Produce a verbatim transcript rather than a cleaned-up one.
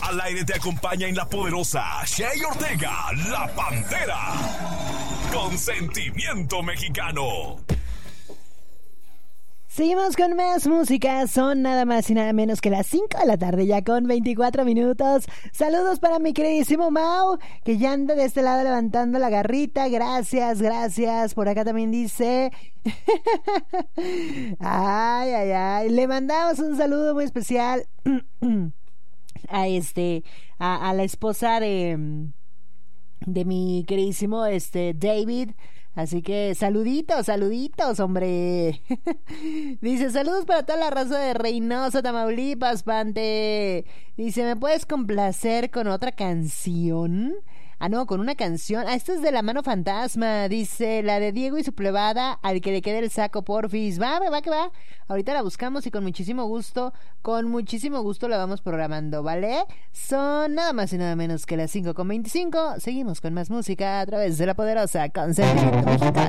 Al aire te acompaña en La Poderosa Shay Ortega, La Pantera. Con sentimiento mexicano. Seguimos con más música, son nada más y nada menos que las cinco de la tarde, ya con veinticuatro minutos. Saludos para mi queridísimo Mau, que ya anda de este lado levantando la garrita. Gracias, gracias. Por acá también dice... Ay, ay, ay. Le mandamos un saludo muy especial a este, a, a la esposa de, de mi queridísimo este David. Así que saluditos, saluditos, hombre. Dice, saludos para toda la raza de Reynosa, Tamaulipas, Pante. Dice, ¿me puedes complacer con otra canción? Ah, no, con una canción. Ah, esta es de La Mano Fantasma. Dice, la de Diego y su plebada, al que le quede el saco, porfis. Va, va, que va. Ahorita la buscamos y con muchísimo gusto, con muchísimo gusto la vamos programando, ¿vale? Son nada más y nada menos que las cinco con veinticinco. Seguimos con más música a través de La Poderosa con sentimiento mexicano.